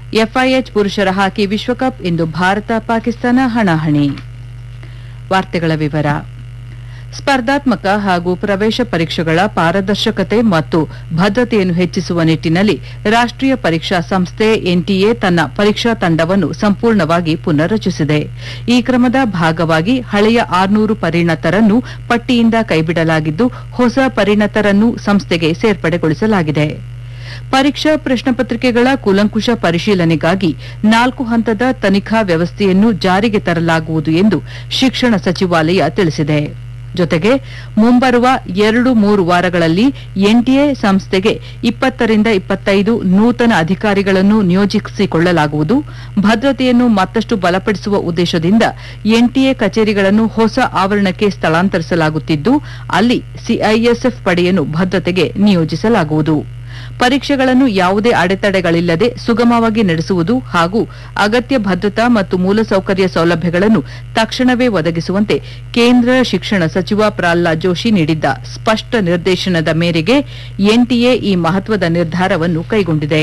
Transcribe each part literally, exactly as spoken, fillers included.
FIH ಪುರುಷರ ಹಾಕಿ ವಿಶ್ವಕಪ್ ಇಂದು ಭಾರತ ಪಾಕಿಸ್ತಾನ ಹಣಾಹಣಿ. ವಾರ್ತೆಗಳ ವಿವರ. ಸ್ಪರ್ಧಾತ್ಮಕ ಹಾಗೂ ಪ್ರವೇಶ ಪರೀಕ್ಷೆಗಳ ಪಾರದರ್ಶಕತೆ ಮತ್ತು ಭದ್ರತೆಯನ್ನು ಹೆಚ್ಚಿಸುವ ನಿಟ್ಟಿನಲ್ಲಿ ರಾಷ್ಟೀಯ ಪರೀಕ್ಷಾ ಸಂಸ್ಥೆ ಎನ್ಟಿಎ ತನ್ನ ಪರೀಕ್ಷಾ ತಂಡವನ್ನು ಸಂಪೂರ್ಣವಾಗಿ ಪುನರ್ರಚಿಸಿದೆ. ಈ ಕ್ರಮದ ಭಾಗವಾಗಿ ಹಳೆಯ ಆರುನೂರು ಪರಿಣತರನ್ನು ಪಟ್ಟಿಯಿಂದ ಕೈಬಿಡಲಾಗಿದ್ದು, ಹೊಸ ಪರಿಣತರನ್ನು ಸಂಸ್ಥೆಗೆ ಸೇರ್ಪಡೆಗೊಳಿಸಲಾಗಿದೆ. ಪರೀಕ್ಷಾ ಪ್ರಶ್ನಪತ್ರಿಕೆಗಳ ಕೂಲಂಕುಷ ಪರಿಶೀಲನೆಗಾಗಿ ನಾಲ್ಕು ಹಂತದ ತನಿಖಾ ವ್ಯವಸ್ಥೆಯನ್ನು ಜಾರಿಗೆ ತರಲಾಗುವುದು ಎಂದು ಶಿಕ್ಷಣ ಸಚಿವಾಲಯ ತಿಳಿಸಿದೆ. ಜೊತೆಗೆ ಮುಂಬರುವ ಎರಡು ಮೂರು ವಾರಗಳಲ್ಲಿ ಎನ್ಟಿಎ ಸಂಸ್ಥೆಗೆ ಇಪ್ಪತ್ತರಿಂದ ಇಪ್ಪತ್ತೈದು ನೂತನ ಅಧಿಕಾರಿಗಳನ್ನು ನಿಯೋಜಿಸಿಕೊಳ್ಳಲಾಗುವುದು. ಭದ್ರತೆಯನ್ನು ಮತ್ತಷ್ಟು ಬಲಪಡಿಸುವ ಉದ್ದೇಶದಿಂದ ಎನ್ಟಿಎ ಕಚೇರಿಗಳನ್ನು ಹೊಸ ಆವರಣಕ್ಕೆ ಸ್ಥಳಾಂತರಿಸಲಾಗುತ್ತಿದ್ದು, ಅಲ್ಲಿ ಸಿಐಎಸ್ಎಫ್ ಪಡೆಯನ್ನು ಭದ್ರತೆಗೆ ನಿಯೋಜಿಸಲಾಗುವುದು. ಪರೀಕ್ಷೆಗಳನ್ನು ಯಾವುದೇ ಅಡೆತಡೆಗಳಿಲ್ಲದೆ ಸುಗಮವಾಗಿ ನಡೆಸುವುದು ಹಾಗೂ ಅಗತ್ಯ ಭದ್ರತಾ ಮತ್ತು ಮೂಲಸೌಕರ್ಯ ಸೌಲಭ್ಯಗಳನ್ನು ತಕ್ಷಣವೇ ಒದಗಿಸುವಂತೆ ಕೇಂದ್ರ ಶಿಕ್ಷಣ ಸಚಿವ ಪ್ರಹ್ಲಾದ್ ಜೋಶಿ ನೀಡಿದ್ದ ಸ್ಪಷ್ಟ ನಿರ್ದೇಶನದ ಮೇರೆಗೆ ಎನ್ಟಿಎ ಈ ಮಹತ್ವದ ನಿರ್ಧಾರವನ್ನು ಕೈಗೊಂಡಿದೆ.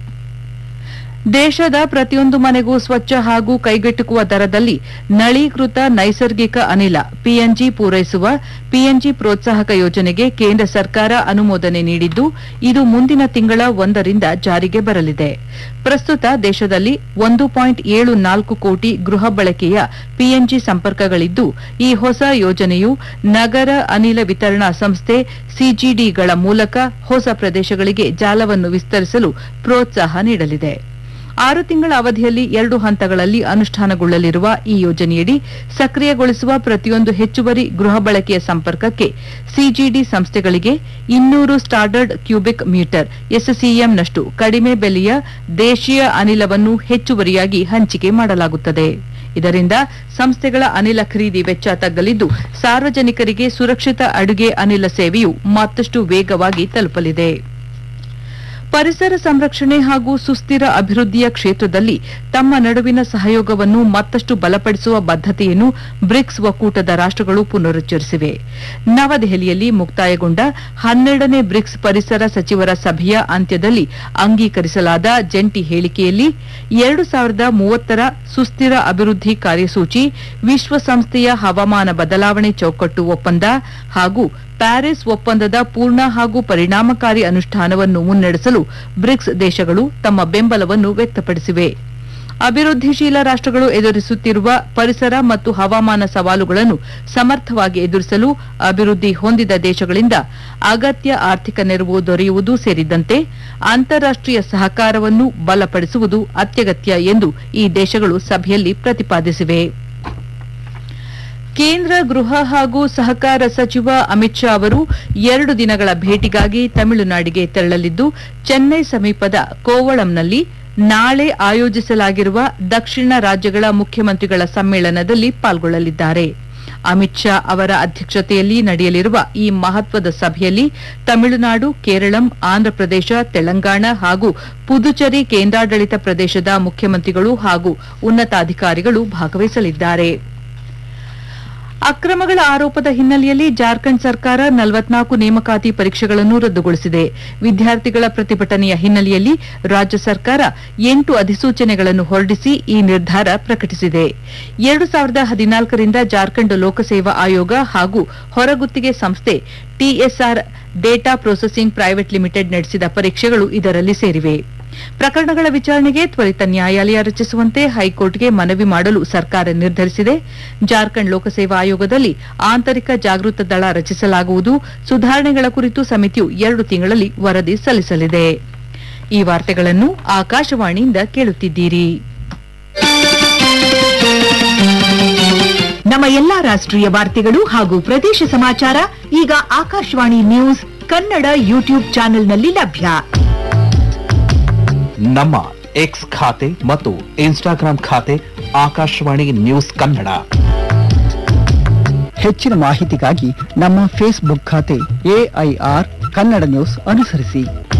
ದೇಶದ ಪ್ರತಿಯೊಂದು ಮನೆಗೂ ಸ್ವಚ್ಛ ಹಾಗೂ ಕೈಗೆಟುಕುವ ದರದಲ್ಲಿ ನಳೀಕೃತ ನೈಸರ್ಗಿಕ ಅನಿಲ ಪಿಎನ್ಜಿ ಪೂರೈಸುವ ಪಿಎನ್ಜಿ ಪ್ರೋತ್ಸಾಹಕ ಯೋಜನೆಗೆ ಕೇಂದ್ರ ಸರ್ಕಾರ ಅನುಮೋದನೆ ನೀಡಿದ್ದು, ಇದು ಮುಂದಿನ ತಿಂಗಳ ಒಂದರಿಂದ ಜಾರಿಗೆ ಬರಲಿದೆ. ಪ್ರಸ್ತುತ ದೇಶದಲ್ಲಿ ಒಂದು ಪಾಯಿಂಟ್ ಏಳು ನಾಲ್ಕು ಕೋಟಿ ಗೃಹ ಬಳಕೆಯ ಪಿಎನ್ಜಿ ಸಂಪರ್ಕಗಳಿದ್ದು, ಈ ಹೊಸ ಯೋಜನೆಯು ನಗರ ಅನಿಲ ವಿತರಣಾ ಸಂಸ್ಥೆ ಸಿಜಿಡಿಗಳ ಮೂಲಕ ಹೊಸ ಪ್ರದೇಶಗಳಿಗೆ ಜಾಲವನ್ನು ವಿಸ್ತರಿಸಲು ಪ್ರೋತ್ಸಾಹ ನೀಡಲಿದೆ. ಆರು ತಿಂಗಳ ಅವಧಿಯಲ್ಲಿ ಎರಡು ಹಂತಗಳಲ್ಲಿ ಅನುಷ್ಠಾನಗೊಳ್ಳಲಿರುವ ಈ ಯೋಜನೆಯಡಿ ಸಕ್ರಿಯಗೊಳಿಸುವ ಪ್ರತಿಯೊಂದು ಹೆಚ್ಚುವರಿ ಗೃಹ ಬಳಕೆಯ ಸಂಪರ್ಕಕ್ಕೆ ಸಿಜಿಡಿ ಸಂಸ್ಥೆಗಳಿಗೆ ಇನ್ನೂರು ಸ್ಟಾಂಡರ್ಡ್ ಕ್ಯೂಬಿಕ್ ಮೀಟರ್ ಎಸ್ಸಿಎಂನಷ್ಟು ಕಡಿಮೆ ಬೆಲೆಯ ದೇಶೀಯ ಅನಿಲವನ್ನು ಹೆಚ್ಚುವರಿಯಾಗಿ ಹಂಚಿಕೆ ಮಾಡಲಾಗುತ್ತದೆ. ಇದರಿಂದ ಸಂಸ್ಥೆಗಳ ಅನಿಲ ಖರೀದಿ ವೆಚ್ಚ ತಗ್ಗಲಿದ್ದು, ಸಾರ್ವಜನಿಕರಿಗೆ ಸುರಕ್ಷಿತ ಅಡುಗೆ ಅನಿಲ ಸೇವೆಯು ಮತ್ತಷ್ಟು ವೇಗವಾಗಿ ತಲುಪಲಿದೆ. ಪರಿಸರ ಸಂರಕ್ಷಣೆ ಹಾಗೂ ಸುಸ್ಥಿರ ಅಭಿವೃದ್ಧಿಯ ಕ್ಷೇತ್ರದಲ್ಲಿ ತಮ್ಮ ನಡುವಿನ ಸಹಯೋಗವನ್ನು ಮತ್ತಷ್ಟು ಬಲಪಡಿಸುವ ಬದ್ಧತೆಯನ್ನು ಬ್ರಿಕ್ಸ್ ಒಕ್ಕೂಟದ ರಾಷ್ಟಗಳು ಪುನರುಚ್ಚರಿಸಿವೆ. ನವದೆಹಲಿಯಲ್ಲಿ ಮುಕ್ತಾಯಗೊಂಡ ಹನ್ನೆರಡನೇ ಬ್ರಿಕ್ಸ್ ಪರಿಸರ ಸಚಿವರ ಸಭೆಯ ಅಂತ್ಯದಲ್ಲಿ ಅಂಗೀಕರಿಸಲಾದ ಜಂಟಿ ಹೇಳಿಕೆಯಲ್ಲಿ ಎರಡು ಸಾವಿರದ ಮೂವತ್ತರ ಸುಸ್ಥಿರ ಅಭಿವೃದ್ಧಿ ಕಾರ್ಯಸೂಚಿ, ವಿಶ್ವಸಂಸ್ಥೆಯ ಹವಾಮಾನ ಬದಲಾವಣೆ ಚೌಕಟ್ಟು ಒಪ್ಪಂದ ಹಾಗೂ ಪ್ಯಾರಿಸ್ ಒಪ್ಪಂದದ ಪೂರ್ಣ ಹಾಗೂ ಪರಿಣಾಮಕಾರಿ ಅನುಷ್ಠಾನವನ್ನು ಮುನ್ನಡೆಸಲು ಬ್ರಿಕ್ಸ್ ದೇಶಗಳು ತಮ್ಮ ಬೆಂಬಲವನ್ನು ವ್ಯಕ್ತಪಡಿಸಿವೆ. ಅಭಿವೃದ್ಧಿಶೀಲ ರಾಷ್ಟಗಳು ಎದುರಿಸುತ್ತಿರುವ ಪರಿಸರ ಮತ್ತು ಹವಾಮಾನ ಸವಾಲುಗಳನ್ನು ಸಮರ್ಥವಾಗಿ ಎದುರಿಸಲು ಅಭಿವೃದ್ಧಿ ಹೊಂದಿದ ದೇಶಗಳಿಂದ ಅಗತ್ಯ ಆರ್ಥಿಕ ನೆರವು ದೊರೆಯುವುದು ಸೇರಿದಂತೆ ಅಂತಾರಾಷ್ಟೀಯ ಸಹಕಾರವನ್ನು ಬಲಪಡಿಸುವುದು ಅತ್ಯಗತ್ಯ ಎಂದು ಈ ದೇಶಗಳು ಸಭೆಯಲ್ಲಿ ಪ್ರತಿಪಾದಿಸಿವೆ. ಕೇಂದ್ರ ಗೃಹ ಹಾಗೂ ಸಹಕಾರ ಸಚಿವ ಅಮಿತ್ ಶಾ ಅವರು ಎರಡು ದಿನಗಳ ಭೇಟಿಗಾಗಿ ತಮಿಳುನಾಡಿಗೆ ತೆರಳಲಿದ್ದು, ಚೆನ್ನೈ ಸಮೀಪದ ಕೋವಳಂನಲ್ಲಿ ನಾಳೆ ಆಯೋಜಿಸಲಾಗಿರುವ ದಕ್ಷಿಣ ರಾಜ್ಯಗಳ ಮುಖ್ಯಮಂತ್ರಿಗಳ ಸಮ್ಮೇಳನದಲ್ಲಿ ಪಾಲ್ಗೊಳ್ಳಲಿದ್ದಾರೆ. ಅಮಿತ್ ಶಾ ಅವರ ಅಧ್ಯಕ್ಷತೆಯಲ್ಲಿ ನಡೆಯಲಿರುವ ಈ ಮಹತ್ವದ ಸಭೆಯಲ್ಲಿ ತಮಿಳುನಾಡು, ಕೇರಳಂ, ಆಂಧ್ರಪ್ರದೇಶ, ತೆಲಂಗಾಣ ಹಾಗೂ ಪುದುಚೇರಿ ಕೇಂದ್ರಾಡಳಿತ ಪ್ರದೇಶದ ಮುಖ್ಯಮಂತ್ರಿಗಳು ಹಾಗೂ ಉನ್ನತಾಧಿಕಾರಿಗಳು ಭಾಗವಹಿಸಲಿದ್ದಾರೆ. ಅಕ್ರಮಗಳ ಆರೋಪದ ಹಿನ್ನೆಲೆಯಲ್ಲಿ ಜಾರ್ಖಂಡ್ ಸರ್ಕಾರ ನಲವತ್ನಾಲ್ಕು ನೇಮಕಾತಿ ಪರೀಕ್ಷೆಗಳನ್ನು ರದ್ದುಗೊಳಿಸಿದೆ. ವಿದ್ಯಾರ್ಥಿಗಳ ಪ್ರತಿಭಟನೆಯ ಹಿನ್ನೆಲೆಯಲ್ಲಿ ರಾಜ್ಯ ಸರ್ಕಾರ ಎಂಟು ಅಧಿಸೂಚನೆಗಳನ್ನು ಹೊರಡಿಸಿ ಈ ನಿರ್ಧಾರ ಪ್ರಕಟಿಸಿದೆ. ಎರಡು ಸಾವಿರದ ಹದಿನಾಲ್ಕರಿಂದ ಜಾರ್ಖಂಡ್ ಲೋಕಸೇವಾ ಆಯೋಗ ಹಾಗೂ ಹೊರಗುತ್ತಿಗೆ ಸಂಸ್ಥೆ TSR data processing private limited ನಡೆಸಿದ ಪರೀಕ್ಷೆಗಳು ಇದರಲ್ಲಿ ಸೇರಿವೆ. ಪ್ರಕರಣಗಳ ವಿಚಾರಣೆಗೆ ತ್ವರಿತ ನ್ಯಾಯಾಲಯ ರಚಿಸುವಂತೆ ಹೈಕೋರ್ಟ್ಗೆ ಮನವಿ ಮಾಡಲು ಸರ್ಕಾರ ನಿರ್ಧರಿಸಿದೆ. ಜಾರ್ಖಂಡ್ ಲೋಕಸೇವಾ ಆಯೋಗದಲ್ಲಿ ಆಂತರಿಕ ಜಾಗೃತ ದಳ ರಚಿಸಲಾಗುವುದು. ಸುಧಾರಣೆಗಳ ಕುರಿತು ಸಮಿತಿಯು ಎರಡು ತಿಂಗಳಲ್ಲಿ ವರದಿ ಸಲ್ಲಿಸಲಿದೆ. ಈ ವಾರ್ತೆಗಳನ್ನು ಆಕಾಶವಾಣಿಯಿಂದ ಕೇಳುತ್ತಿದ್ದೀರಿ. ನಮ್ಮ ಎಲ್ಲಾ ರಾಷ್ಟ್ರೀಯ ವಾರ್ತೆಗಳು ಹಾಗೂ ಪ್ರದೇಶ ಸಮಾಚಾರ ಈಗ ಆಕಾಶವಾಣಿ ನ್ಯೂಸ್ ಕನ್ನಡ ಯೂಟ್ಯೂಬ್ ಚಾನೆಲ್ನಲ್ಲಿ ಲಭ್ಯ. ನಮ್ಮ ಎಕ್ಸ್ ಖಾತೆ ಮತ್ತು ಇನ್ಸ್ಟಾಗ್ರಾಂ ಖಾತೆ ಆಕಾಶವಾಣಿ ನ್ಯೂಸ್ ಕನ್ನಡ. ಹೆಚ್ಚಿನ ಮಾಹಿತಿಗಾಗಿ ನಮ್ಮ ಫೇಸ್ಬುಕ್ ಖಾತೆ ಎಐಆರ್ ಕನ್ನಡ ನ್ಯೂಸ್ ಅನುಸರಿಸಿ.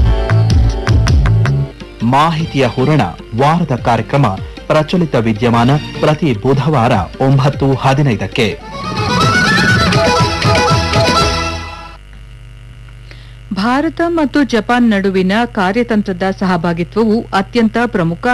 ಮಾಹಿತಿಯ ಹೂರಣ ವಾರದ ಕಾರ್ಯಕ್ರಮ ಪ್ರಚಲಿತ ವಿದ್ಯಮಾನ ಪ್ರತಿ ಬುಧವಾರ ಒಂಬತ್ತು ಹದಿನೈದಕ್ಕೆ. ಭಾರತ ಮತ್ತು ಜಪಾನ್ ನಡುವಿನ ಕಾರ್ಯತಂತ್ರದ ಸಹಭಾಗಿತ್ವವು ಅತ್ಯಂತ ಪ್ರಮುಖ